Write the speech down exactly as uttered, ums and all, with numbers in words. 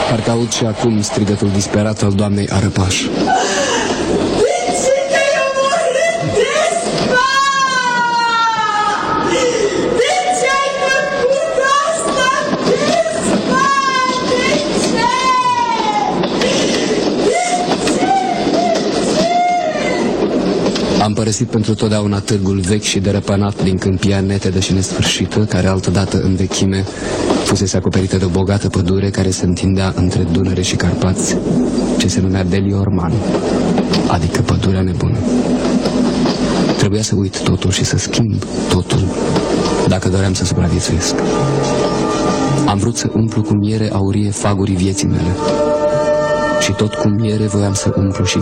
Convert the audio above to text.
Parcă aud și acum strigătul disperat al doamnei Arăpaș. Am părăsit pentru totdeauna târgul vechi și derăpânat din câmpia netedă și nesfârșită, care altădată în vechime fusese acoperită de o bogată pădure care se întindea între Dunăre și Carpați, ce se numea Deliorman, adică pădurea nebună. Trebuia să uit totul și să schimb totul, dacă doream să supraviețuiesc. Am vrut să umplu cu miere aurie fagurii vieții mele și tot cu miere voiam să umplu și